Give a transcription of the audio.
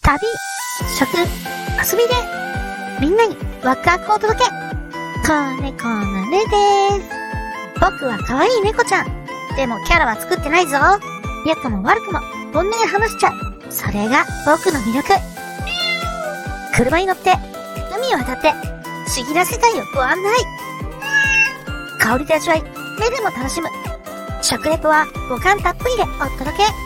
旅、食、遊びで、みんなにワクワクをお届け。子猫のねです。僕は可愛い猫ちゃん。でもキャラは作ってないぞ。良くも悪くも本音で話しちゃう。それが僕の魅力。車に乗って、海を渡って、不思議な世界をご案内。香りで味わい、目でも楽しむ。食レポは五感たっぷりでお届け。